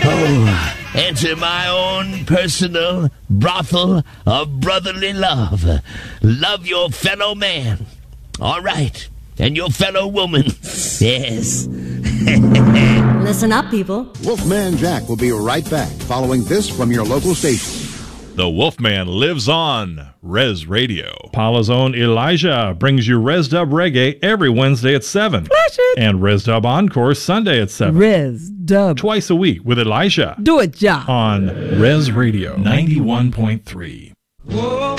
Oh, enter my own personal brothel of brotherly love. Love your fellow man. All right. And your fellow woman. Yes. Listen up, people. Wolfman Jack will be right back following this from your local station. The Wolfman lives on Res Radio. Paula's own Elijah brings you Res Dub Reggae every Wednesday at 7. Flash it. And Res Dub Encore Sunday at 7. Res Dub. Twice a week with Elijah. Do it, ja. On Res Radio 91.3.